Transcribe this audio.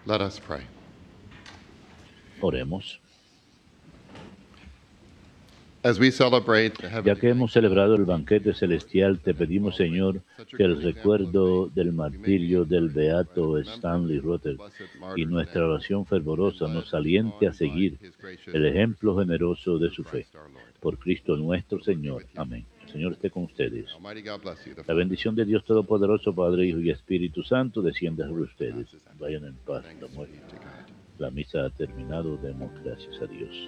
Let us pray. Oremos. As we celebrate the Ya heavenly que hemos celebrado el banquete celestial, te pedimos, Señor, que el recuerdo del martirio del beato Stanley Rother y nuestra oración fervorosa nos aliente a seguir el ejemplo generoso de su fe. Por Cristo nuestro Señor. Amén. El Señor esté con ustedes. Almighty God bless you. The La Father, bendición de Dios Todopoderoso, Padre, Hijo y Espíritu Santo, descienda sobre ustedes. Vayan en paz. thanks be to God. La misa ha terminado. Demos gracias a Dios.